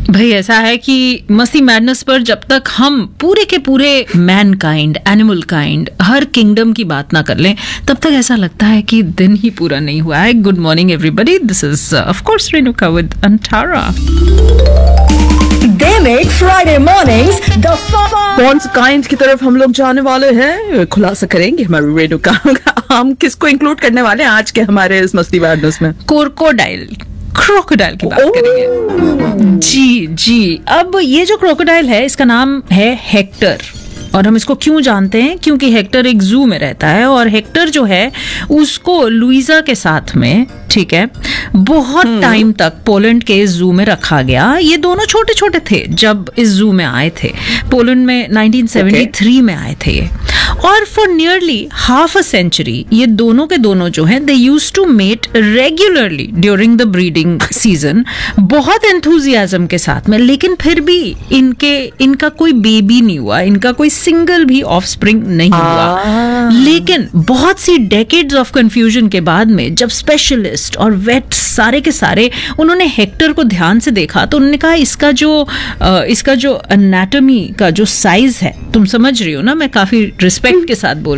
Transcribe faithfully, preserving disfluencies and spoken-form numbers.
भाई ऐसा है कि मस्ती मैडनेस पर जब तक हम पूरे के पूरे मैन काइंड, एनिमल काइंड, हर किंगडम की बात ना कर लें, तब तक ऐसा लगता है कि दिन ही पूरा नहीं हुआ है. Good morning everybody, this is of course Renuka with अंटारा. They make Friday mornings the fun. कौन से काइंड की तरफ हम लोग जाने वाले हैं, खुलासा करेंगे हमारे रेणुका. हम किसको इंक्लूड करने वाले हैं आज के हमारे इस मस्ती मैडनेस में? क्रोकोडाइल, क्रोकोडाइल की बात करेंगे. जी जी. अब ये जो क्रोकोडाइल है, इसका नाम है हेक्टर. और हम इसको क्यों जानते हैं? क्योंकि हेक्टर एक जू में रहता है और हेक्टर जो है उसको लुइजा के साथ में, ठीक है, बहुत टाइम तक पोलैंड के जू में रखा गया. ये दोनों छोटे छोटे थे जब इस जू में आए थे. पोलैंड में नाइनटीन सेवेंटी थ्री में आए थे ये. और for nearly half a century ये दोनों के दोनों जो हैं, they used to met regularly during the breeding season, बहुत एंथुजियाज्म के साथ में. लेकिन फिर भी इनके इनका कोई बेबी नहीं हुआ, इनका कोई सिंगल भी ऑफस्प्रिंग नहीं हुआ. लेकिन बहुत सी डेकेड्स ऑफ कंफ्यूजन के बाद में जब स्पेशलिस्ट और वेट सारे के सारे उन्होंने हेक्टर को ध्यान से देखा, तो उन्होंने कहा इसका जो आ, इसका जो एनाटॉमी का जो साइज है, तुम समझ रही हो ना, मैं काफी रिस्पेक्ट के साथ बोल